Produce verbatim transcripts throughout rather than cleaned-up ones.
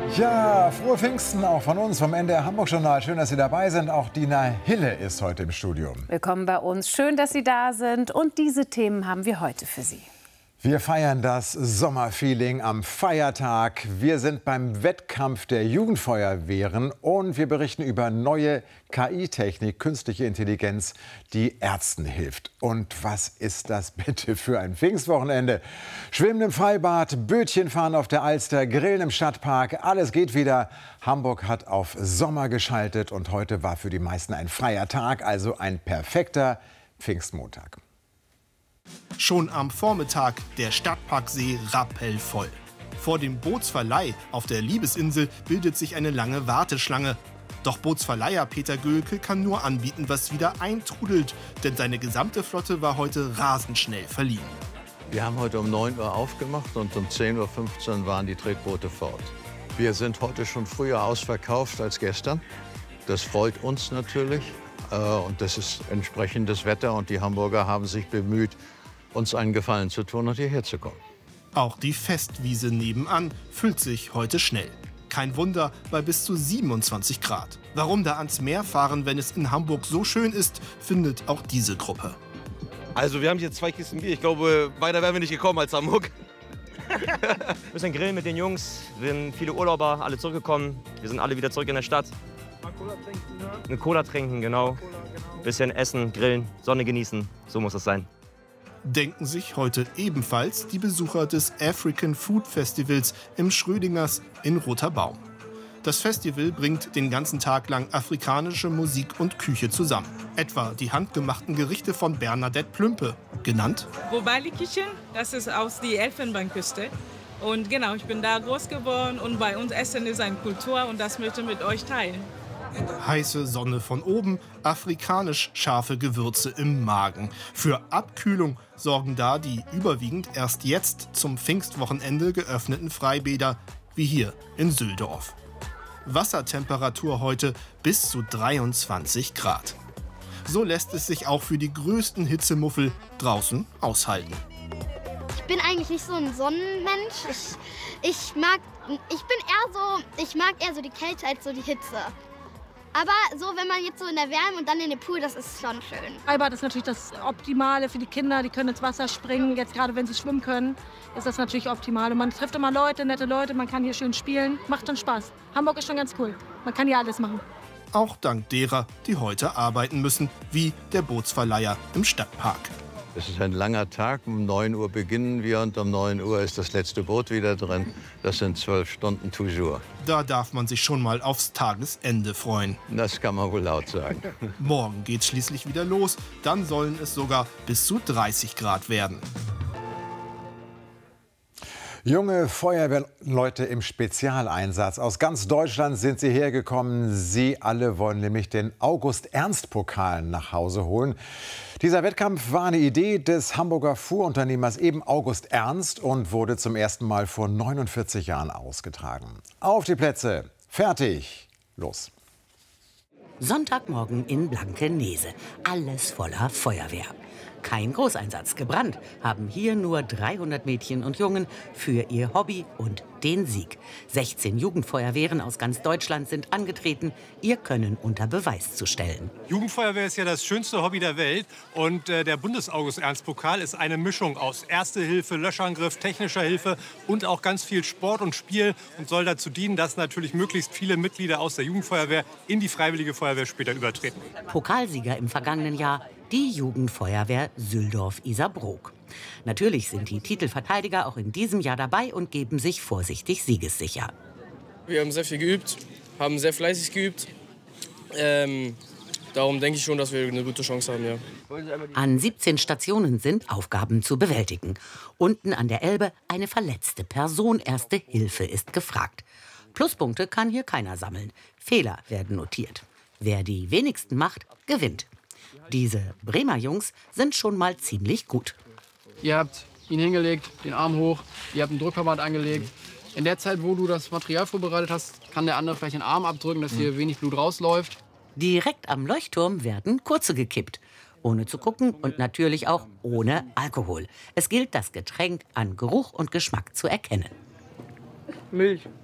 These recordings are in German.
Ja, frohe Pfingsten auch von uns, vom N D R Hamburg Journal. Schön, dass Sie dabei sind. Auch Dina Hille ist heute im Studio. Willkommen bei uns. Schön, dass Sie da sind. Und diese Themen haben wir heute für Sie. Wir feiern das Sommerfeeling am Feiertag. Wir sind beim Wettkampf der Jugendfeuerwehren und wir berichten über neue K I-Technik, künstliche Intelligenz, die Ärzten hilft. Und was ist das bitte für ein Pfingstwochenende? Schwimmen im Freibad, Bötchen fahren auf der Alster, Grillen im Stadtpark, alles geht wieder. Hamburg hat auf Sommer geschaltet und heute war für die meisten ein freier Tag, also ein perfekter Pfingstmontag. Schon am Vormittag der Stadtparksee rappelvoll. Vor dem Bootsverleih auf der Liebesinsel bildet sich eine lange Warteschlange. Doch Bootsverleiher Peter Göhlke kann nur anbieten, was wieder eintrudelt. Denn seine gesamte Flotte war heute rasend schnell verliehen. Wir haben heute um neun Uhr aufgemacht und um zehn Uhr fünfzehn waren die Tretboote fort. Wir sind heute schon früher ausverkauft als gestern. Das freut uns natürlich. Und das ist entsprechendes Wetter. Und die Hamburger haben sich bemüht, uns einen Gefallen zu tun und hierher zu kommen. Auch die Festwiese nebenan füllt sich heute schnell. Kein Wunder bei bis zu siebenundzwanzig Grad. Warum da ans Meer fahren, wenn es in Hamburg so schön ist, findet auch diese Gruppe. Also wir haben hier zwei Kisten Bier. Ich glaube, weiter wären wir nicht gekommen als Hamburg. Wir müssen grillen mit den Jungs. Wir sind viele Urlauber, alle zurückgekommen. Wir sind alle wieder zurück in der Stadt. Mal Cola trinken, ne? Eine Cola trinken, genau. Cola, genau. Bisschen essen, grillen, Sonne genießen. So muss es sein. Denken sich heute ebenfalls die Besucher des African Food Festivals im Schrödingers in Roter Baum. Das Festival bringt den ganzen Tag lang afrikanische Musik und Küche zusammen. Etwa die handgemachten Gerichte von Bernadette Plümpe, genannt Wobali Kitchen, das ist aus der Elfenbeinküste. Und genau, ich bin da groß geworden und bei uns Essen ist eine Kultur und das möchte ich mit euch teilen. Heiße Sonne von oben, afrikanisch scharfe Gewürze im Magen. Für Abkühlung sorgen da die überwiegend erst jetzt zum Pfingstwochenende geöffneten Freibäder, wie hier in Süldorf. Wassertemperatur heute bis zu dreiundzwanzig Grad. So lässt es sich auch für die größten Hitzemuffel draußen aushalten. Ich bin eigentlich nicht so ein Sonnenmensch. Ich, ich, mag, ich bin eher so, ich mag eher so die Kälte als so die Hitze. Aber so, wenn man jetzt so in der Wärme und dann in den Pool, das ist schon schön. Freibad ist natürlich das Optimale für die Kinder. Die können ins Wasser springen. Jetzt gerade, wenn sie schwimmen können, ist das natürlich optimal. Und man trifft immer Leute, nette Leute. Man kann hier schön spielen. Macht schon Spaß. Hamburg ist schon ganz cool. Man kann hier alles machen. Auch dank derer, die heute arbeiten müssen, wie der Bootsverleiher im Stadtpark. Es ist ein langer Tag. Um neun Uhr beginnen wir und um neun Uhr ist das letzte Boot wieder drin. Das sind zwölf Stunden toujours. Da darf man sich schon mal aufs Tagesende freuen. Das kann man wohl laut sagen. Morgen geht's schließlich wieder los. Dann sollen es sogar bis zu dreißig Grad werden. Junge Feuerwehrleute im Spezialeinsatz. Aus ganz Deutschland sind sie hergekommen. Sie alle wollen nämlich den August-Ernst-Pokal nach Hause holen. Dieser Wettkampf war eine Idee des Hamburger Fuhrunternehmers eben August Ernst und wurde zum ersten Mal vor neunundvierzig Jahren ausgetragen. Auf die Plätze, fertig, los! Sonntagmorgen in Blankenese. Alles voller Feuerwehr. Kein Großeinsatz, gebrannt haben hier nur dreihundert Mädchen und Jungen für ihr Hobby und den Sieg. sechzehn Jugendfeuerwehren aus ganz Deutschland sind angetreten, ihr Können unter Beweis zu stellen. Jugendfeuerwehr ist ja das schönste Hobby der Welt. Und äh, der Bundes-August-Ernst-Pokal ist eine Mischung aus Erste Hilfe, Löschangriff, technischer Hilfe und auch ganz viel Sport und Spiel. Und soll dazu dienen, dass natürlich möglichst viele Mitglieder aus der Jugendfeuerwehr in die Freiwillige Feuerwehr später übertreten. Pokalsieger im vergangenen Jahr, die Jugendfeuerwehr Süldorf-Isarbrook. Natürlich sind die Titelverteidiger auch in diesem Jahr dabei und geben sich vorsichtig siegessicher. Wir haben sehr viel geübt, haben sehr fleißig geübt. Ähm, darum denke ich schon, dass wir eine gute Chance haben. Ja. An siebzehn Stationen sind Aufgaben zu bewältigen. Unten an der Elbe eine verletzte Person. Erste Hilfe ist gefragt. Pluspunkte kann hier keiner sammeln. Fehler werden notiert. Wer die wenigsten macht, gewinnt. Diese Bremer Jungs sind schon mal ziemlich gut. Ihr habt ihn hingelegt, den Arm hoch, ihr habt einen Druckverband angelegt. In der Zeit, wo du das Material vorbereitet hast, kann der andere vielleicht den Arm abdrücken, dass hier wenig Blut rausläuft. Direkt am Leuchtturm werden kurze gekippt. Ohne zu gucken und natürlich auch ohne Alkohol. Es gilt, das Getränk an Geruch und Geschmack zu erkennen. Milch.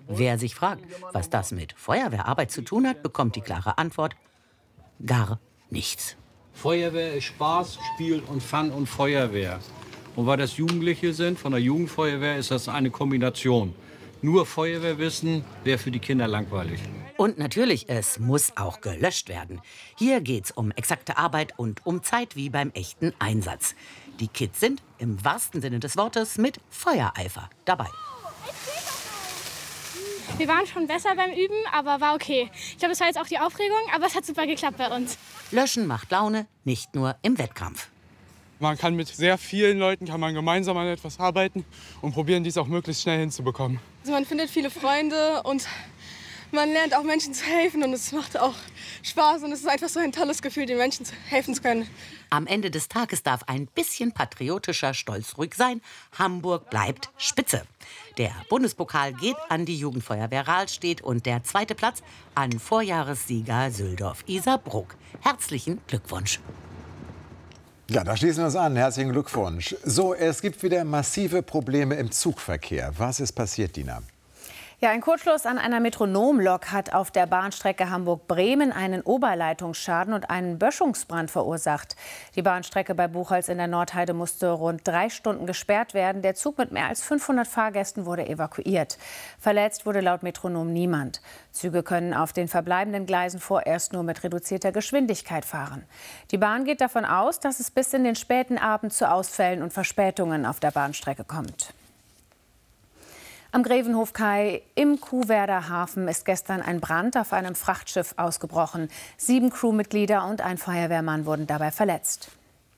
Wer sich fragt, was das mit Feuerwehrarbeit zu tun hat, bekommt die klare Antwort: gar nichts. Feuerwehr ist Spaß, Spiel und Fun und Feuerwehr. Und weil das Jugendliche sind, von der Jugendfeuerwehr ist das eine Kombination. Nur Feuerwehrwissen wäre für die Kinder langweilig. Und natürlich, es muss auch gelöscht werden. Hier geht's um exakte Arbeit und um Zeit wie beim echten Einsatz. Die Kids sind im wahrsten Sinne des Wortes mit Feuereifer dabei. Wir waren schon besser beim Üben, aber war okay. Ich glaube, das war jetzt auch die Aufregung, aber es hat super geklappt bei uns. Löschen macht Laune, nicht nur im Wettkampf. Man kann mit sehr vielen Leuten kann man gemeinsam an etwas arbeiten und probieren, dies auch möglichst schnell hinzubekommen. Also man findet viele Freunde und man lernt auch Menschen zu helfen und es macht auch Spaß und es ist einfach so ein tolles Gefühl, den Menschen helfen zu können. Am Ende des Tages darf ein bisschen patriotischer Stolz ruhig sein. Hamburg bleibt Spitze. Der Bundespokal geht an die Jugendfeuerwehr Rahlstedt und der zweite Platz an Vorjahressieger Süldorf-Isarbruck. Herzlichen Glückwunsch. Ja, da schließen wir uns an. Herzlichen Glückwunsch. So, es gibt wieder massive Probleme im Zugverkehr. Was ist passiert, Dina? Ja, ein Kurzschluss an einer Metronomlok hat auf der Bahnstrecke Hamburg-Bremen einen Oberleitungsschaden und einen Böschungsbrand verursacht. Die Bahnstrecke bei Buchholz in der Nordheide musste rund drei Stunden gesperrt werden. Der Zug mit mehr als fünfhundert Fahrgästen wurde evakuiert. Verletzt wurde laut Metronom niemand. Züge können auf den verbleibenden Gleisen vorerst nur mit reduzierter Geschwindigkeit fahren. Die Bahn geht davon aus, dass es bis in den späten Abend zu Ausfällen und Verspätungen auf der Bahnstrecke kommt. Am Grevenhofkai im Kuhwerder Hafen ist gestern ein Brand auf einem Frachtschiff ausgebrochen. Sieben Crewmitglieder und ein Feuerwehrmann wurden dabei verletzt.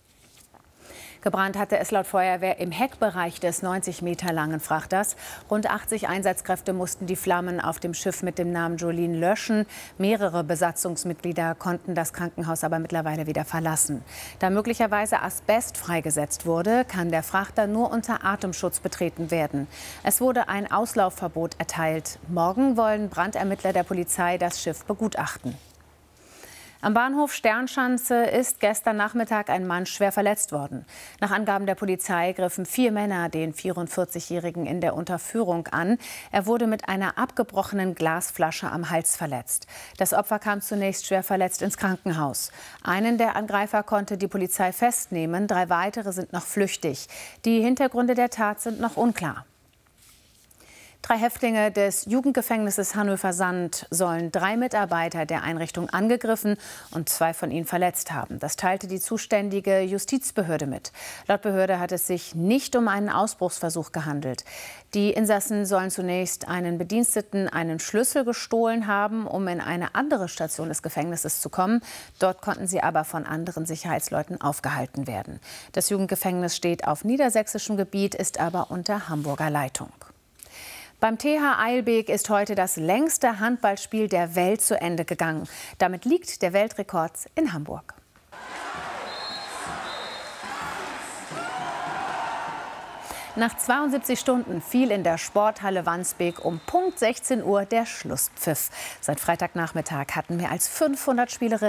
Gebrannt hatte es laut Feuerwehr im Heckbereich des neunzig Meter langen Frachters. Rund achtzig Einsatzkräfte mussten die Flammen auf dem Schiff mit dem Namen Jolene löschen. Mehrere Besatzungsmitglieder konnten das Krankenhaus aber mittlerweile wieder verlassen. Da möglicherweise Asbest freigesetzt wurde, kann der Frachter nur unter Atemschutz betreten werden. Es wurde ein Auslaufverbot erteilt. Morgen wollen Brandermittler der Polizei das Schiff begutachten. Am Bahnhof Sternschanze ist gestern Nachmittag ein Mann schwer verletzt worden. Nach Angaben der Polizei griffen vier Männer den vierundvierzigjährigen in der Unterführung an. Er wurde mit einer abgebrochenen Glasflasche am Hals verletzt. Das Opfer kam zunächst schwer verletzt ins Krankenhaus. Einen der Angreifer konnte die Polizei festnehmen, drei weitere sind noch flüchtig. Die Hintergründe der Tat sind noch unklar. Drei Häftlinge des Jugendgefängnisses Hannover-Sand sollen drei Mitarbeiter der Einrichtung angegriffen und zwei von ihnen verletzt haben. Das teilte die zuständige Justizbehörde mit. Laut Behörde hat es sich nicht um einen Ausbruchsversuch gehandelt. Die Insassen sollen zunächst einen Bediensteten einen Schlüssel gestohlen haben, um in eine andere Station des Gefängnisses zu kommen. Dort konnten sie aber von anderen Sicherheitsleuten aufgehalten werden. Das Jugendgefängnis steht auf niedersächsischem Gebiet, ist aber unter Hamburger Leitung. Beim T H Eilbek ist heute das längste Handballspiel der Welt zu Ende gegangen. Damit liegt der Weltrekord in Hamburg. Nach zweiundsiebzig Stunden fiel in der Sporthalle Wandsbek um Punkt sechzehn Uhr der Schlusspfiff. Seit Freitagnachmittag hatten mehr als fünfhundert Spielerinnen